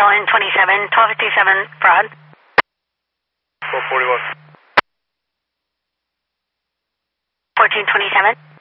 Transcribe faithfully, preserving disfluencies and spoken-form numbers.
L N twenty-seven, twelve fifty-seven, fraud. twelve forty-one. fourteen twenty-seven.